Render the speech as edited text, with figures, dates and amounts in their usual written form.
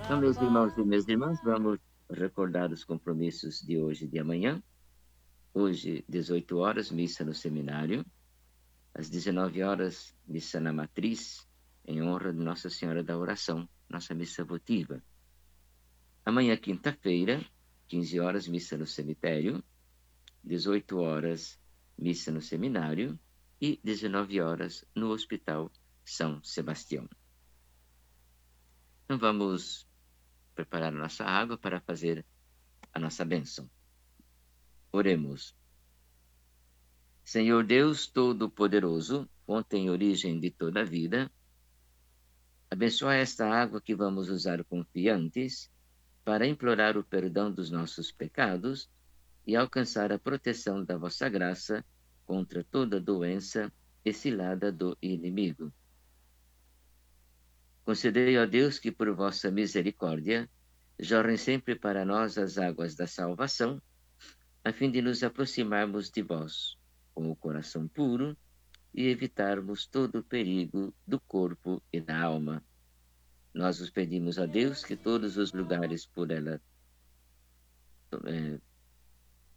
Então, meus irmãos e minhas irmãs, vamos recordar os compromissos de hoje e de amanhã. Hoje, 18 horas, missa no seminário. Às 19 horas, missa na matriz, em honra de Nossa Senhora da Oração, nossa missa votiva. Amanhã, quinta-feira, 15 horas, missa no cemitério. 18 horas, missa no seminário. E 19 horas, no Hospital São Sebastião. Então, vamos preparar a nossa água para fazer a nossa bênção. Oremos. Senhor Deus Todo-Poderoso, fonte e origem de toda a vida, abençoa esta água que vamos usar confiantes para implorar o perdão dos nossos pecados e alcançar a proteção da vossa graça contra toda doença e cilada do inimigo. Concedei, ó Deus, que por vossa misericórdia jorrem sempre para nós as águas da salvação, a fim de nos aproximarmos de vós com o coração puro e evitarmos todo o perigo do corpo e da alma. Nós os pedimos a Deus que todos os lugares por ela